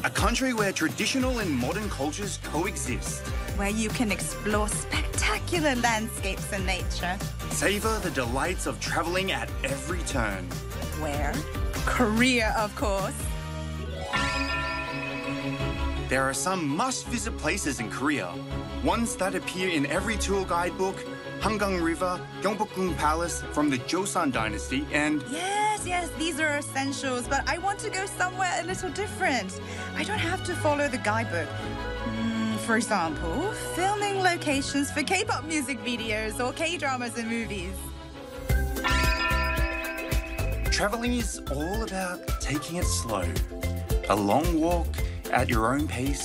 A country where traditional and modern cultures coexist. Where you can explore spectacular landscapes and nature. Savor the delights of traveling at every turn. Where? Korea, of course. There are some must-visit places in Korea. Ones that appear in every tour guidebook: Hangang River, Gyeongbokgung Palace from the Joseon Dynasty, and... Yes, these are essentials, but I want to go somewhere a little different. I don't have to follow the guidebook. For example, filming locations for K-pop music videos or K-dramas and movies. Traveling is all about taking it slow. A long walk at your own pace